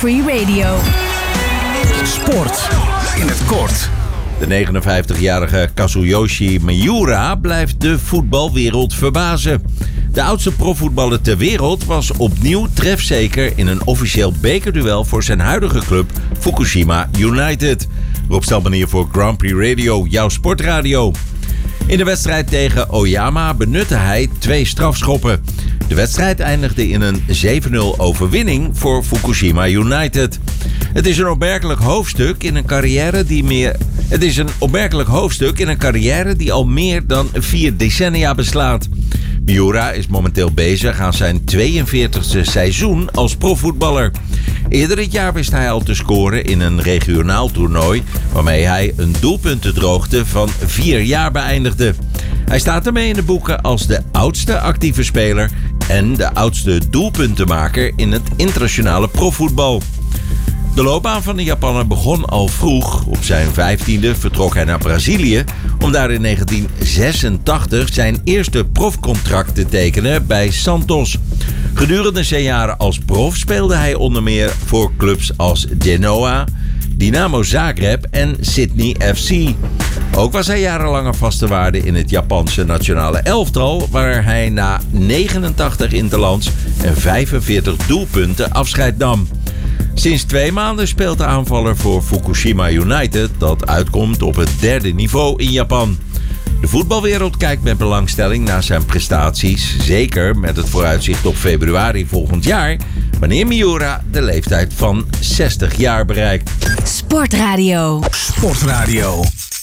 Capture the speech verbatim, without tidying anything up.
Free Radio. Sport in het kort. De negenenvijftigjarige Kazuyoshi Miura blijft de voetbalwereld verbazen. De oudste profvoetballer ter wereld was opnieuw trefzeker in een officieel bekerduel voor zijn huidige club Fukushima United. Rob Stelman hier voor Grand Prix Radio, jouw sportradio. In de wedstrijd tegen Oyama benutte hij twee strafschoppen. De wedstrijd eindigde in een zeven nul overwinning voor Fukushima United. Het is een opmerkelijk hoofdstuk in een carrière die meer... Het is een opmerkelijk hoofdstuk in een carrière die al meer dan vier decennia beslaat. Miura is momenteel bezig aan zijn tweeënveertigste seizoen als profvoetballer. Eerder dit jaar wist hij al te scoren in een regionaal toernooi, waarmee hij een doelpuntendroogte van vier jaar beëindigde. Hij staat ermee in de boeken als de oudste actieve speler en de oudste doelpuntenmaker in het internationale profvoetbal. De loopbaan van de Japanner begon al vroeg. Op zijn vijftiende vertrok hij naar Brazilië om daar in negentien zesentachtig zijn eerste profcontract te tekenen bij Santos. Gedurende zijn jaren als prof speelde hij onder meer voor clubs als Genoa, Dynamo Zagreb en Sydney F C. Ook was hij jarenlang een vaste waarde in het Japanse nationale elftal, waar hij na negenentachtig interlands en vijfenveertig doelpunten afscheid nam. Sinds twee maanden speelt de aanvaller voor Fukushima United, dat uitkomt op het derde niveau in Japan. De voetbalwereld kijkt met belangstelling naar zijn prestaties, zeker met het vooruitzicht op februari volgend jaar, wanneer Miura de leeftijd van zestig jaar bereikt. Sportradio. Sportradio.